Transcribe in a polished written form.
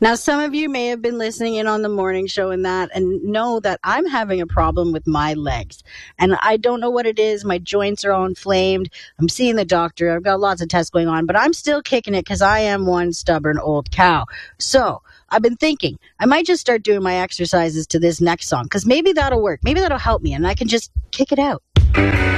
Now, some of you may have been listening in on the morning show and know that I'm having a problem with my legs. And I don't know what it is. My joints are all inflamed. I'm seeing the doctor. I've got lots of tests going on, but I'm still kicking it because I am one stubborn old cow. So I've been thinking I might just start doing my exercises to this next song because maybe that'll work. Maybe that'll help me and I can just kick it out.